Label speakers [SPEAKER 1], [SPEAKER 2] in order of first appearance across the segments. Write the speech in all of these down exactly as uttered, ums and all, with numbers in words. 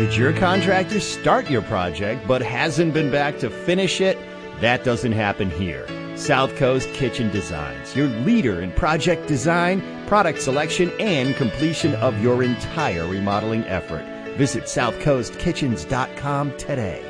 [SPEAKER 1] Did your contractor start your project but hasn't been back to finish it? That doesn't happen here. South Coast Kitchen Designs, your leader in project design, product selection, and completion of your entire remodeling effort. Visit south coast kitchens dot com today.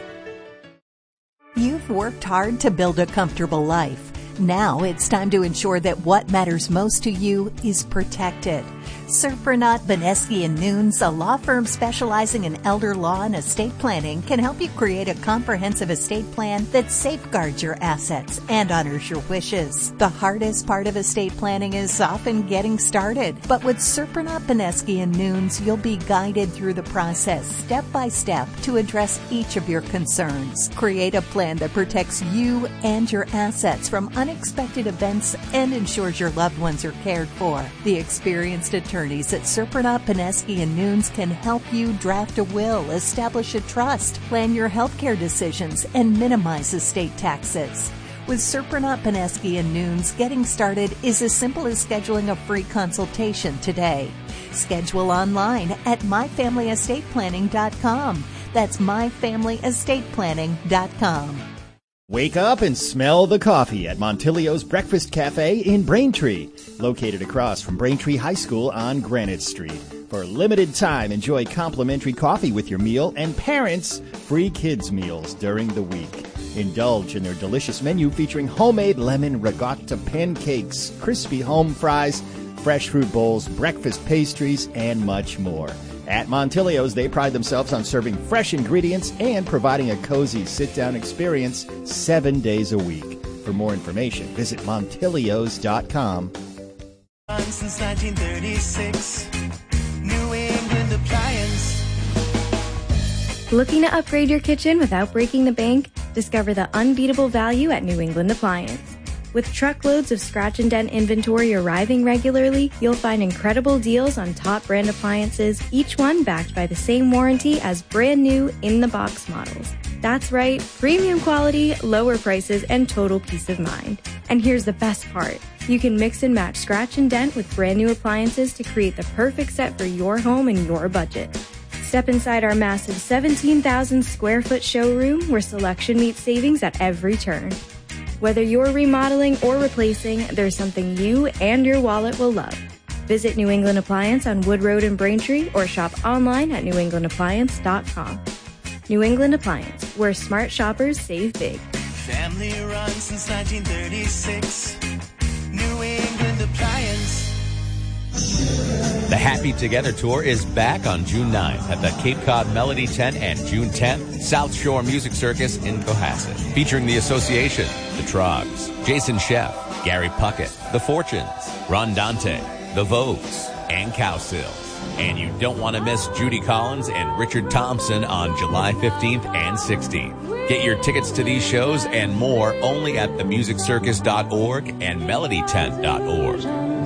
[SPEAKER 2] You've worked hard to build a comfortable life. Now it's time to ensure that what matters most to you is protected. Surprenant, Beneski and Nunes, a law firm specializing in elder law and estate planning, can help you create a comprehensive estate plan that safeguards your assets and honors your wishes. The hardest part of estate planning is often getting started, but with Surprenant, Beneski and Nunes, you'll be guided through the process step by step to address each of your concerns. Create a plan that protects you and your assets from unexpected events and ensures your loved ones are cared for. The experienced attorneys at Surprenant, Beneski and Nunes can help you draft a will, establish a trust, plan your healthcare decisions, and minimize estate taxes. With Surprenant, Beneski and Nunes, getting started is as simple as scheduling a free consultation today. Schedule online at my family estate planning dot com. That's my family estate planning dot com.
[SPEAKER 1] Wake up and smell the coffee at Montilio's Breakfast Cafe in Braintree, located across from Braintree High School on Granite Street. For a limited time, enjoy complimentary coffee with your meal and parents free kids meals during the week. Indulge in their delicious menu featuring homemade lemon ricotta pancakes, crispy home fries, fresh fruit bowls, breakfast pastries, and much more. At Montilio's, they pride themselves on serving fresh ingredients and providing a cozy sit-down experience seven days a week. For more information, visit montilios dot com.
[SPEAKER 3] Since nineteen thirty-six, New England Appliance.
[SPEAKER 4] Looking to upgrade your kitchen without breaking the bank? Discover the unbeatable value at New England Appliance. With truckloads of scratch and dent inventory arriving regularly, you'll find incredible deals on top brand appliances, each one backed by the same warranty as brand new in-the-box models. That's right, premium quality, lower prices, and total peace of mind. And here's the best part. You can mix and match scratch and dent with brand new appliances to create the perfect set for your home and your budget. Step inside our massive seventeen thousand square foot showroom where selection meets savings at every turn. Whether you're remodeling or replacing, there's something you and your wallet will love. Visit New England Appliance on Wood Road in Braintree or shop online at new england appliance dot com. New England Appliance, where smart shoppers save big.
[SPEAKER 3] Family run since nineteen thirty-six. New England Appliance.
[SPEAKER 5] The Happy Together Tour is back on June ninth at the Cape Cod Melody Tent and June tenth, South Shore Music Circus in Cohasset. Featuring the Association, The Trogs, Jason Sheff, Gary Puckett, The Fortunes, Ron Dante, The Vogues, and Cowsills. And you don't want to miss Judy Collins and Richard Thompson on July fifteenth and sixteenth. Get your tickets to these shows and more only at the music circus dot org and melody tent dot org.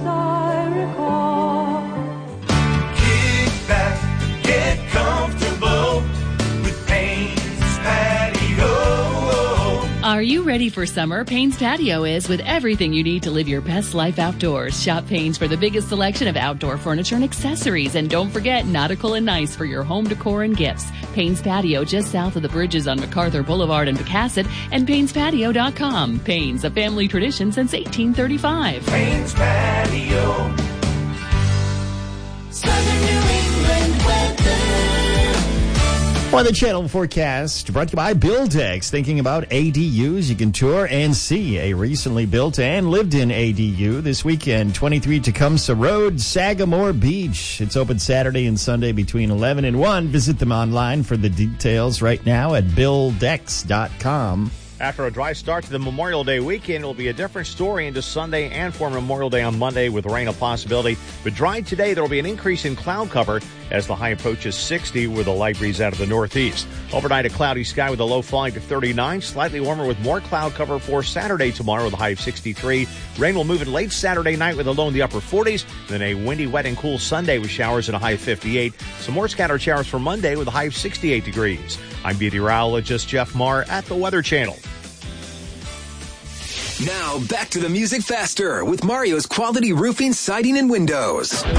[SPEAKER 3] Kick back, get comfortable with Payne's Patio.
[SPEAKER 6] Are you ready for summer? Payne's Patio is, with everything you need to live your best life outdoors. Shop Payne's for the biggest selection of outdoor furniture and accessories. And don't forget, nautical and nice for your home decor and gifts. Payne's Patio, just south of the bridges on MacArthur Boulevard in Pecasset, and paynes patio dot com. Payne's, a family tradition since eighteen thirty-five.
[SPEAKER 3] Payne's Patio. Southern New England weather.
[SPEAKER 1] For the channel forecast, brought to you by Buildex. Thinking about A D Us, you can tour and see a recently built and lived in A D U this weekend. twenty-three Tecumseh Road, Sagamore Beach. It's open Saturday and Sunday between eleven and one. Visit them online for the details right now at buildex dot com.
[SPEAKER 7] After a dry start to the Memorial Day weekend, it will be a different story into Sunday and for Memorial Day on Monday with rain a possibility. But dry today, there will be an increase in cloud cover as the high approaches sixty with a light breeze out of the northeast. Overnight, a cloudy sky with a low falling to thirty-nine. Slightly warmer with more cloud cover for Saturday tomorrow with a high of sixty-three. Rain will move in late Saturday night with a low in the upper forties. Then a windy, wet, and cool Sunday with showers and a high of fifty-eight. Some more scattered showers for Monday with a high of sixty-eight degrees. I'm meteorologist Jeff Marr at the Weather Channel.
[SPEAKER 8] Now, back to the music faster with Mario's Quality Roofing, Siding, and Windows.